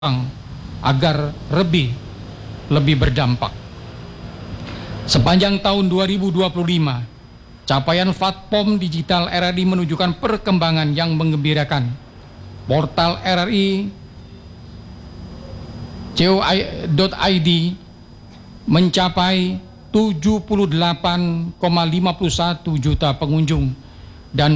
agar lebih berdampak. Sepanjang tahun 2025, capaian platform digital RRI menunjukkan perkembangan yang menggembirakan. Portal RRI co.id mencapai 78,51 juta pengunjung dan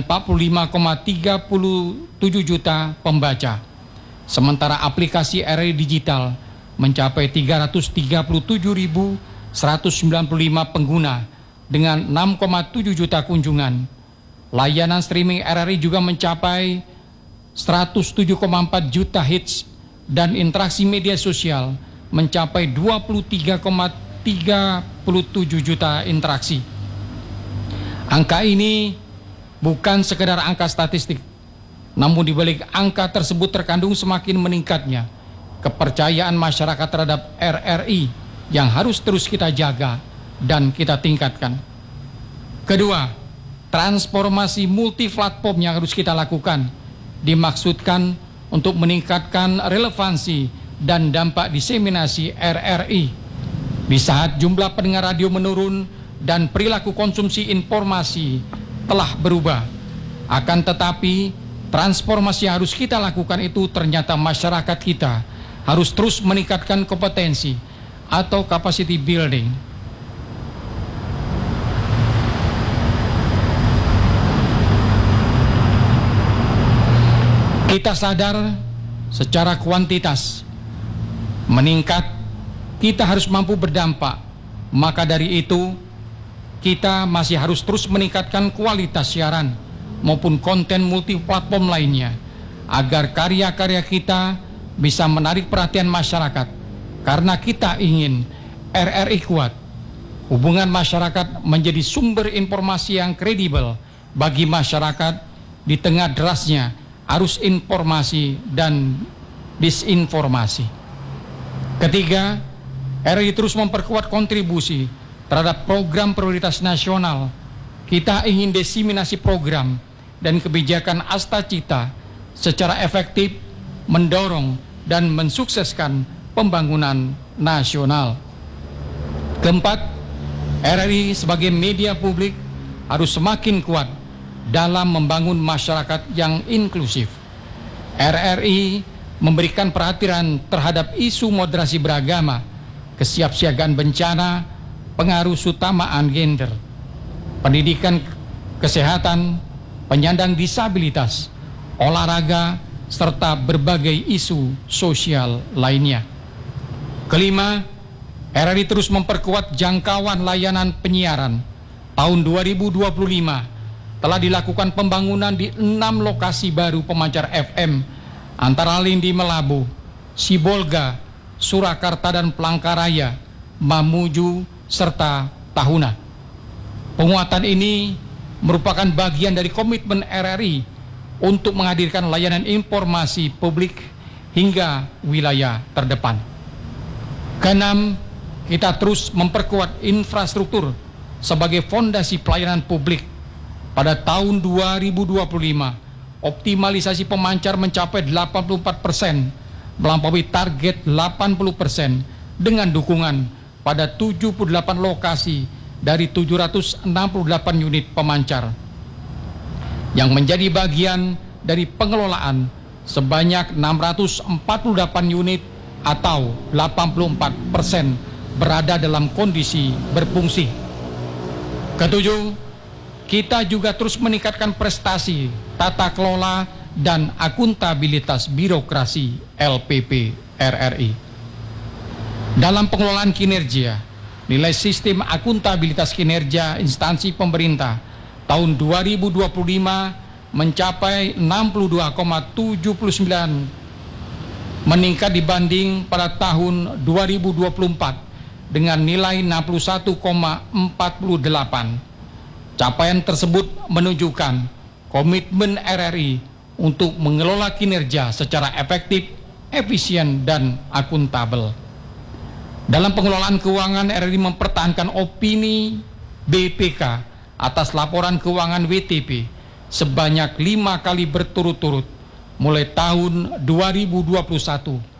45,37 juta pembaca. Sementara aplikasi RRI digital mencapai 337.195 pengguna dengan 6,7 juta kunjungan. Layanan streaming RRI juga mencapai 107,4 juta hits dan interaksi media sosial mencapai 23,37 juta interaksi. Angka ini bukan sekedar angka statistik, namun di balik angka tersebut terkandung semakin meningkatnya kepercayaan masyarakat terhadap RRI yang harus terus kita jaga dan kita tingkatkan. Kedua, transformasi multi-platform yang harus kita lakukan dimaksudkan untuk meningkatkan relevansi dan dampak diseminasi RRI. Di saat jumlah pendengar radio menurun dan perilaku konsumsi informasi telah berubah, akan tetapi transformasi yang harus kita lakukan itu ternyata masyarakat kita harus terus meningkatkan kompetensi atau capacity building. Kita sadar secara kuantitas meningkat, kita harus mampu berdampak. Maka dari itu, kita masih harus terus meningkatkan kualitas siaran maupun konten multiplatform lainnya agar karya-karya kita bisa menarik perhatian masyarakat. Karena kita ingin RRI kuat, hubungan masyarakat menjadi sumber informasi yang kredibel bagi masyarakat di tengah derasnya arus informasi dan disinformasi. Ketiga, RRI terus memperkuat kontribusi terhadap program prioritas nasional. Kita ingin diseminasi program dan kebijakan Astacita secara efektif mendorong dan mensukseskan pembangunan nasional. Keempat, RRI sebagai media publik harus semakin kuat dalam membangun masyarakat yang inklusif. RRI memberikan perhatian terhadap isu moderasi beragama, kesiapsiagaan bencana, pengaruh utamaan gender, pendidikan, kesehatan, penyandang disabilitas, olahraga, serta berbagai isu sosial lainnya. Kelima, RRI terus memperkuat jangkauan layanan penyiaran. Tahun 2025 telah dilakukan pembangunan di 6 lokasi baru pemancar FM, antara lain di Melabu, Sibolga, Surakarta dan Palangkaraya, Mamuju, serta Tahuna. Penguatan ini merupakan bagian dari komitmen RRI untuk menghadirkan layanan informasi publik hingga wilayah terdepan. Keenam, kita terus memperkuat infrastruktur sebagai fondasi pelayanan publik. Pada tahun 2025, optimalisasi pemancar mencapai 84%, melampaui target 80% dengan dukungan pada 78 lokasi dari 768 unit pemancar yang menjadi bagian dari pengelolaan sebanyak 648 unit atau 84% berada dalam kondisi berfungsi. Ketujuh, kita juga terus meningkatkan prestasi, tata kelola, dan akuntabilitas birokrasi LPP RRI. Dalam pengelolaan kinerja, nilai sistem akuntabilitas kinerja instansi pemerintah tahun 2025 mencapai 62,79, meningkat dibanding pada tahun 2024 dengan nilai 61,48. Capaian tersebut menunjukkan komitmen RRI untuk mengelola kinerja secara efektif, efisien, dan akuntabel. Dalam pengelolaan keuangan, RRI mempertahankan opini BPK atas laporan keuangan WTP sebanyak 5 kali berturut-turut mulai tahun 2021